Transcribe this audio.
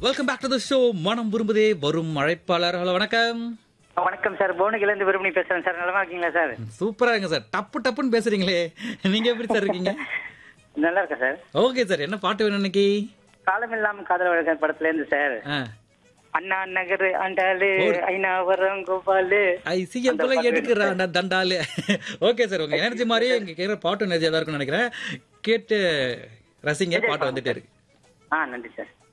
Welcome back to the show. மனம் விரும்புதே வரும் அழைப்பாளர். ஹலோ, வணக்கம். வணக்கம் சார், போனுகிலேருந்து விரும்பி பேசுறேன் சார். நலமா இருக்கீங்களா சார்? சூப்பரா இருக்கு சார். டப்புன்னு பேசுறீங்களே. நீங்க எப்படி சார் இருக்கீங்க? நல்லா இருக்கேன் சார். ஓகே சார், என்ன பாட்டு வேணும் இன்னைக்கு? காலமில்லாம காதல் வழக்கம் படத்துல இருந்து சார். அண்ணா நகர் ஆண்டாளு ஐநாவரம் கோபாலு ஐ சிஎம்ல எடுக்கிறான் தண்டாலு. ஓகே சார், உங்க எனர்ஜி மாதிரி இங்க கேக்குற பாட்டு எனர்ஜியா தான் இருக்கும்னு நினைக்கிறேன். கேட்டு ரசிங்க, பாட்டு வந்துட்டே இருக்கு. நன்றி சார்.